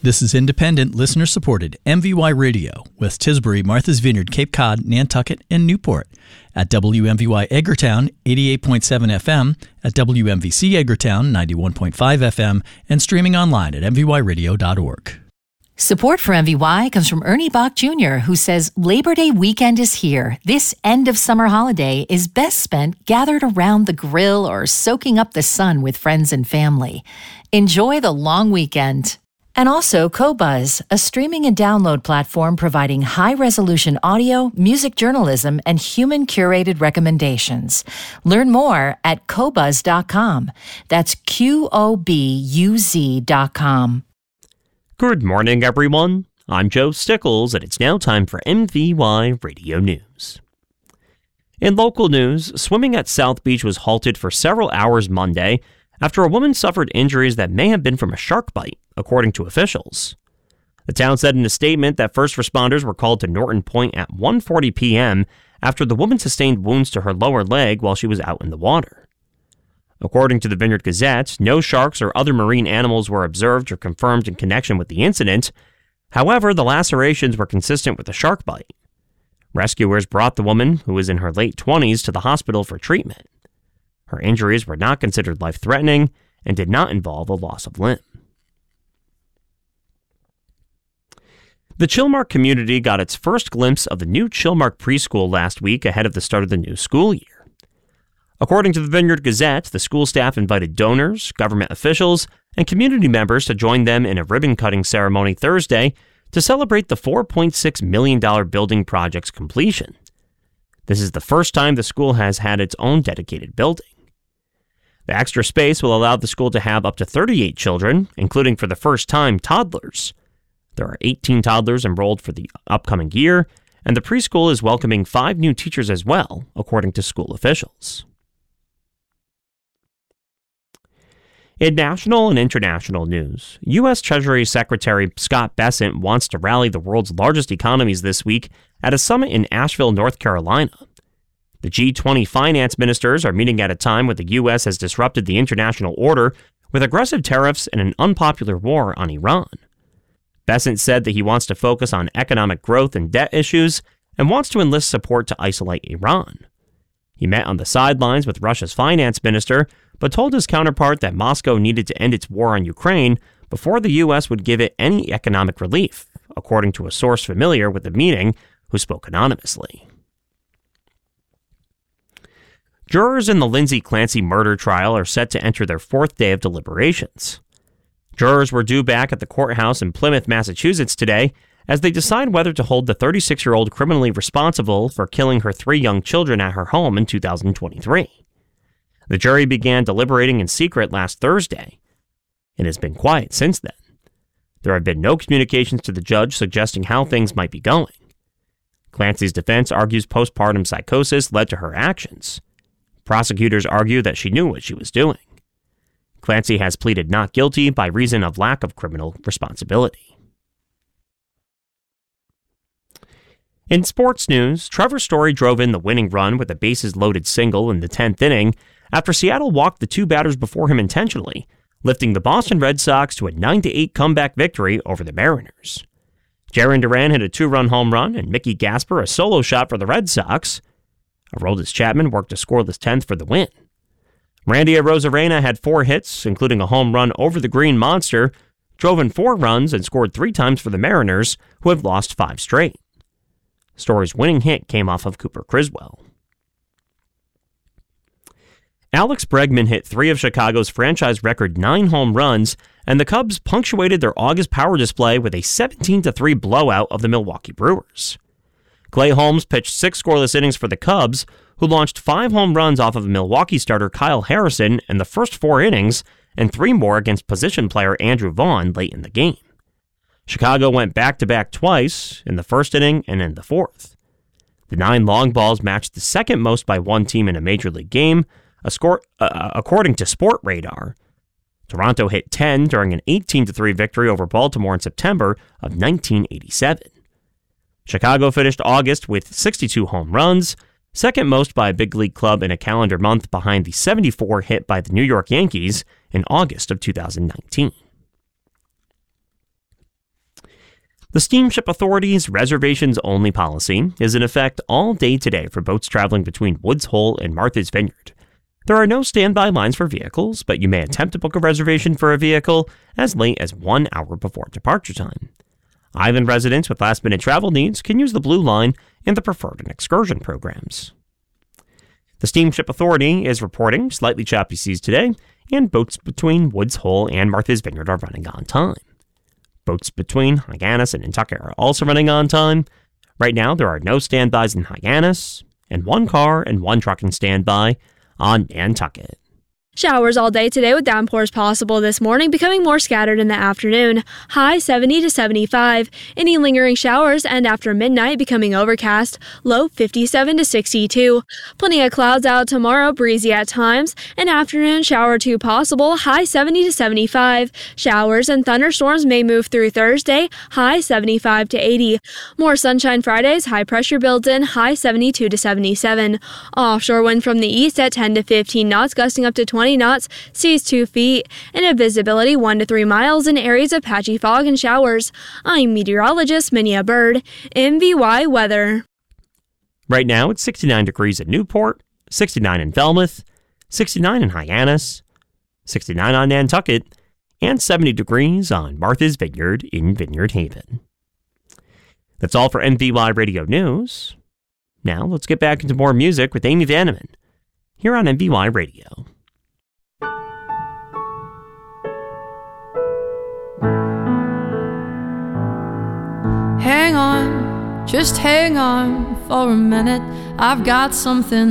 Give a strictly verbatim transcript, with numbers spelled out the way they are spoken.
This is independent, listener-supported M V Y Radio with Tisbury, Martha's Vineyard, Cape Cod, Nantucket, and Newport. At W M V Y Edgartown, eighty-eight point seven F M, at W M V C Edgartown, ninety-one point five F M, and streaming online at m v y radio dot org. Support for M V Y comes from Ernie Bach Junior, who says Labor Day weekend is here. This end of summer holiday is best spent gathered around the grill or soaking up the sun with friends and family. Enjoy the long weekend. And also Qobuz, a streaming and download platform providing high-resolution audio, music journalism, and human-curated recommendations. Learn more at qobuz dot com. That's Q O B U Z dot com. Good morning, everyone. I'm Joe Stickles, and it's now time for M V Y Radio News. In local news, swimming at South Beach was halted for several hours Monday after a woman suffered injuries that may have been from a shark bite, according to officials. The town said in a statement that first responders were called to Norton Point at one forty p.m. after the woman sustained wounds to her lower leg while she was out in the water. According to the Vineyard Gazette, no sharks or other marine animals were observed or confirmed in connection with the incident. However, the lacerations were consistent with a shark bite. Rescuers brought the woman, who was in her late twenties, to the hospital for treatment. Her injuries were not considered life-threatening and did not involve a loss of limb. The Chilmark community got its first glimpse of the new Chilmark preschool last week ahead of the start of the new school year. According to the Vineyard Gazette, the school staff invited donors, government officials, and community members to join them in a ribbon-cutting ceremony Thursday to celebrate the four point six million dollars building project's completion. This is the first time the school has had its own dedicated building. The extra space will allow the school to have up to thirty-eight children, including for the first time toddlers. There are eighteen toddlers enrolled for the upcoming year, and the preschool is welcoming five new teachers as well, according to school officials. In national and international news, U S Treasury Secretary Scott Bessent wants to rally the world's largest economies this week at a summit in Asheville, North Carolina. The G twenty finance ministers are meeting at a time when the U S has disrupted the international order with aggressive tariffs and an unpopular war on Iran. Bessent said that he wants to focus on economic growth and debt issues and wants to enlist support to isolate Iran. He met on the sidelines with Russia's finance minister, but told his counterpart that Moscow needed to end its war on Ukraine before the U S would give it any economic relief, according to a source familiar with the meeting who spoke anonymously. Jurors in the Lindsay Clancy murder trial are set to enter their fourth day of deliberations. Jurors were due back at the courthouse in Plymouth, Massachusetts today as they decide whether to hold the thirty-six-year-old criminally responsible for killing her three young children at her home in two thousand twenty-three. The jury began deliberating in secret last Thursday. It has been quiet since then. There have been no communications to the judge suggesting how things might be going. Clancy's defense argues postpartum psychosis led to her actions. Prosecutors argue that she knew what she was doing. Clancy has pleaded not guilty by reason of lack of criminal responsibility. In sports news, Trevor Story drove in the winning run with a bases-loaded single in the tenth inning after Seattle walked the two batters before him intentionally, lifting the Boston Red Sox to a nine to eight comeback victory over the Mariners. Jarren Duran hit a two-run home run and Mickey Gasper a solo shot for the Red Sox. Aroldis Chapman worked a scoreless tenth for the win. Randy Arozarena had four hits, including a home run over the Green Monster, drove in four runs, and scored three times for the Mariners, who have lost five straight. Story's winning hit came off of Cooper Criswell. Alex Bregman hit three of Chicago's franchise record nine home runs, and the Cubs punctuated their August power display with a seventeen to three blowout of the Milwaukee Brewers. Clay Holmes pitched six scoreless innings for the Cubs, who launched five home runs off of Milwaukee starter Kyle Harrison in the first four innings, and three more against position player Andrew Vaughn late in the game. Chicago went back-to-back twice, in the first inning and in the fourth. The nine long balls matched the second most by one team in a Major League game, a score, uh, according to Sport Radar. Toronto hit ten during an eighteen to three victory over Baltimore in September of nineteen eighty-seven. Chicago finished August with sixty-two home runs, second most by a big league club in a calendar month behind the seventy-four hit by the New York Yankees in August of two thousand nineteen. The Steamship Authority's reservations-only policy is in effect all day today for boats traveling between Woods Hole and Martha's Vineyard. There are no standby lines for vehicles, but you may attempt to book a reservation for a vehicle as late as one hour before departure time. Island residents with last-minute travel needs can use the Blue Line and the Preferred and Excursion programs. The Steamship Authority is reporting slightly choppy seas today, and boats between Woods Hole and Martha's Vineyard are running on time. Boats between Hyannis and Nantucket are also running on time. Right now, there are no standbys in Hyannis, and one car and one truck in standby on Nantucket. Showers all day today with downpours possible this morning, becoming more scattered in the afternoon. High seventy to seventy-five. Any lingering showers and after midnight becoming overcast. Low fifty-seven to sixty-two. Plenty of clouds out tomorrow, breezy at times. An afternoon shower or two possible. High seventy to seventy-five. Showers and thunderstorms may move through Thursday. High seventy-five to eighty. More sunshine Fridays. High pressure builds in. High seventy-two to seventy-seven. Offshore wind from the east at ten to fifteen knots, gusting up to twenty knots, seas two feet, and a visibility one to three miles in areas of patchy fog and showers. I'm meteorologist Minia Bird, M V Y Weather. Right now, it's sixty-nine degrees at Newport, sixty-nine in Falmouth, sixty-nine in Hyannis, sixty-nine on Nantucket, and seventy degrees on Martha's Vineyard in Vineyard Haven. That's all for M V Y Radio News. Now, let's get back into more music with Amy Vanneman here on M V Y Radio. Hang on, just hang on for a minute. I've got something